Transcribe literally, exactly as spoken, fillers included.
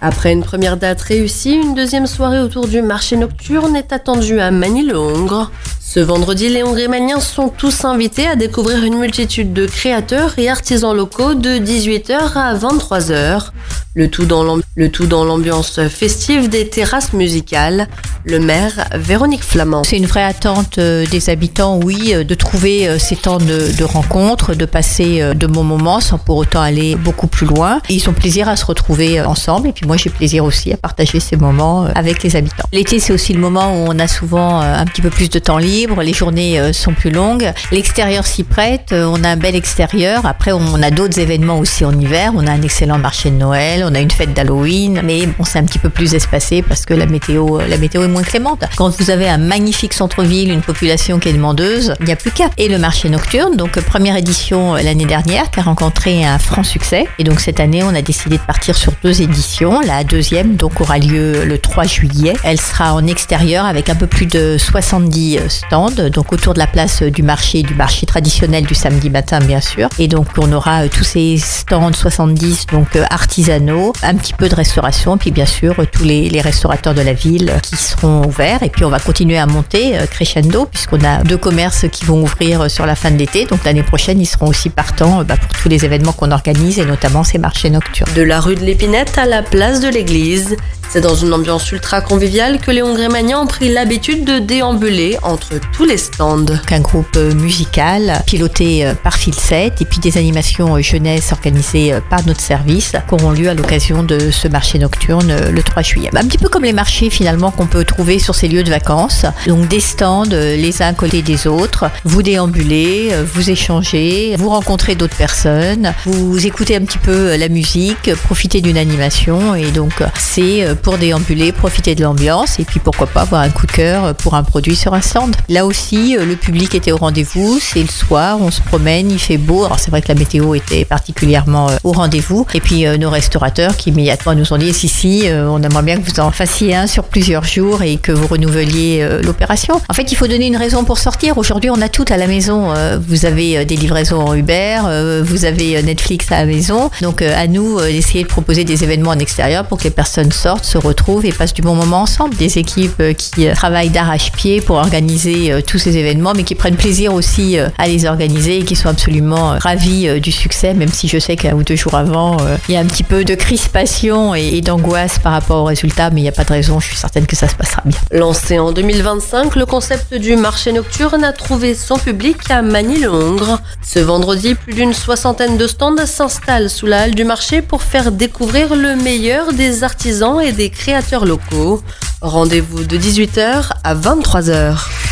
Après une première date réussie, une deuxième soirée autour du marché nocturne est attendue à Magny-le-Hongre. Ce vendredi, les Hongrémaniens sont tous invités à découvrir une multitude de créateurs et artisans locaux de dix-huit heures à vingt-trois heures. Le tout dans l'amb- le tout dans l'ambiance festive des terrasses musicales. Le maire, Véronique Flamand. C'est une vraie attente euh, des habitants, oui, euh, de trouver euh, ces temps de, de rencontres, de passer euh, de bons moments sans pour autant aller beaucoup plus loin. Et ils ont plaisir à se retrouver euh, ensemble. Et puis moi, j'ai plaisir aussi à partager ces moments euh, avec les habitants. L'été, c'est aussi le moment où on a souvent euh, un petit peu plus de temps libre. Les journées euh, sont plus longues. L'extérieur s'y prête. Euh, on a un bel extérieur. Après, on a d'autres événements aussi en hiver. On a un excellent marché de Noël. On a une fête d'Halloween. Mais bon, c'est un petit peu plus espacé parce que la météo, la météo est moins clémente. Quand vous avez un magnifique centre-ville, une population qui est demandeuse, il n'y a plus qu'à. Et le marché nocturne, donc première édition l'année dernière, qui a rencontré un franc succès. Et donc cette année, on a décidé de partir sur deux éditions. La deuxième, donc, aura lieu le trois juillet. Elle sera en extérieur avec un peu plus de soixante-dix stands, donc autour de la place du marché, du marché traditionnel du samedi matin, bien sûr. Et donc on aura tous ces stands soixante-dix, donc artisanaux, un petit peu de restauration, puis bien sûr tous les, les restaurateurs de la ville qui seront ouverts. Et puis on va continuer à monter euh, crescendo, puisqu'on a deux commerces qui vont ouvrir sur la fin de l'été. Donc l'année prochaine, ils seront aussi partants euh, bah, pour tous les événements qu'on organise, et notamment ces marchés nocturnes. De la rue de l'Épinette à la place de l'église. C'est dans une ambiance ultra conviviale que les Hongrémaniens ont pris l'habitude de déambuler entre tous les stands. Un groupe musical piloté par Filset, et puis des animations jeunesse organisées par notre service qui auront lieu à l'occasion de ce marché nocturne le trois juillet. Un petit peu comme les marchés finalement qu'on peut trouver sur ces lieux de vacances. Donc des stands les uns à côté des autres. Vous déambulez, vous échangez, vous rencontrez d'autres personnes, vous écoutez un petit peu la musique, profitez d'une animation, et donc c'est pour déambuler, profiter de l'ambiance, et puis pourquoi pas avoir un coup de cœur pour un produit sur un stand. Là aussi, le public était au rendez-vous. C'est le soir, on se promène, il fait beau. Alors c'est vrai que la météo était particulièrement au rendez-vous. Et puis nos restaurateurs qui immédiatement nous ont dit si si, on aimerait bien que vous en fassiez un sur plusieurs jours et que vous renouveliez l'opération. En fait, il faut donner une raison pour sortir. Aujourd'hui, on a tout à la maison. Vous avez des livraisons en Uber, vous avez Netflix à la maison. Donc à nous d'essayer de proposer des événements en extérieur pour que les personnes sortent, se retrouvent et passent du bon moment ensemble. Des équipes qui travaillent d'arrache-pied pour organiser tous ces événements, mais qui prennent plaisir aussi à les organiser et qui sont absolument ravis du succès, même si je sais qu'un ou deux jours avant, il y a un petit peu de crispation et d'angoisse par rapport aux résultats, mais il n'y a pas de raison, je suis certaine que ça se passera bien. Lancé en deux mille vingt-cinq, le concept du marché nocturne a trouvé son public à Magny-le-Hongre. Ce vendredi, plus d'une soixantaine de stands s'installent sous la halle du marché pour faire découvrir le meilleur des artisans et des créateurs locaux. Rendez-vous de dix-huit heures à vingt-trois heures.